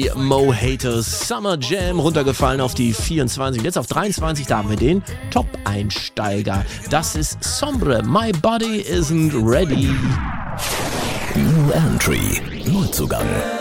Mo Haters Summer Jam runtergefallen auf die 24. Jetzt auf 23, da haben wir den Top-Einsteiger. Das ist Sombre, My Body Isn't Ready. New Entry, Neuzugang.